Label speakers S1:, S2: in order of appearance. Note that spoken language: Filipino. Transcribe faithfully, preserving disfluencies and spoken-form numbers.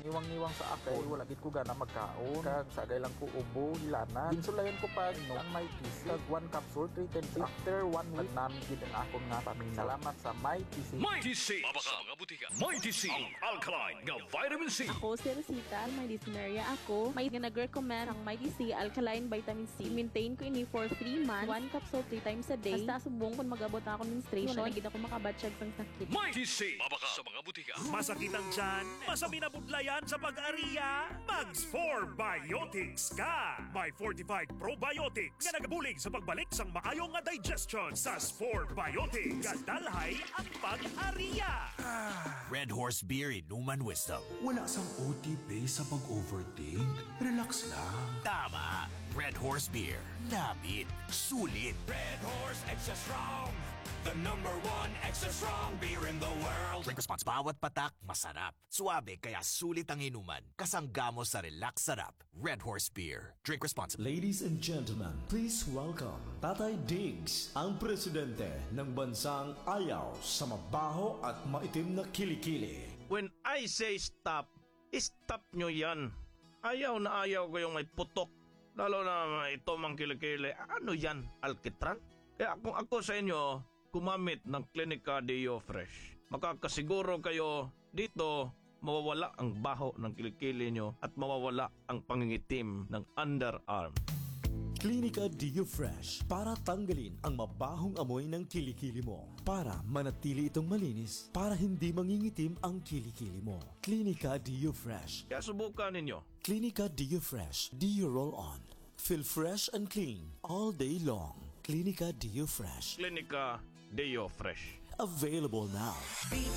S1: Iwang-iwang sa ako, wala gid ko gana magkaon. Kag sagay lang ko ubo, hilanan. Ginsulayan ko pa no ang may T C. Kag one capsule, three times. After one week, nagnami gid ang akong nga paminaw. Salamat sa may T C.
S2: May T C! Mabaka mga butika. May T C! Ang alkaline nga vitamin C.
S3: Ako si Rosita, may dysuria ako. May nga nag-recommend ang may T C alkaline vitamin C. Maintain ko ini for three months. One capsule three times a day. Basta subong kung magabot ako menstruation. Wala gid ako makabatsyag sang sakit.
S2: May T C! Mabaka sa mga butika.
S4: Masakit ang tiyan, masami na budlayan sa pag-ariya, Mags four Biotics ka! May fortified probiotics nga nagabulig sa pagbalik sang maayong nga digestion sa four Biotics. Kadalhay ang pag-ariya!
S5: Red Horse Beer Inuman Wisdom.
S6: Wala sang O T P sa pag-overthink. Relax lang.
S5: Tama. Red Horse Beer. Labit. Sulit.
S7: Red Horse Extra Strong, the number one extra strong beer in the world.
S5: Drink response. Bawat patak, masarap. Suabe, kaya sulit ang inuman. Kasanggamo sa relax sarap. Red Horse Beer. Drink responsibly.
S8: Ladies and gentlemen, please welcome Tatay Diggs, ang presidente ng bansang ayaw sa mabaho at maitim na kilikili.
S9: When I say stop, stop nyo yan. Ayaw na ayaw ko yung may putok. Lalo na ito mang kilikili. Ano yan? Alkitran? Kaya kung ako sa inyo, gumamit ng Clinica Deo Fresh. Makakasiguro kayo dito mawawala ang baho ng kilikili nyo at mawawala ang pangingitim ng underarm.
S8: Clinica Deo Fresh para tanggalin ang mabahong amoy ng kilikili mo. Para manatili itong malinis, para hindi mangingitim ang kilikili mo. Clinica Deo Fresh.
S9: Kaya subukan ninyo.
S8: Clinica Deo Fresh. Deo Roll On. Feel fresh and clean all day long. Clinica Deo Fresh.
S9: Clinica Deo Fresh.
S8: Available now.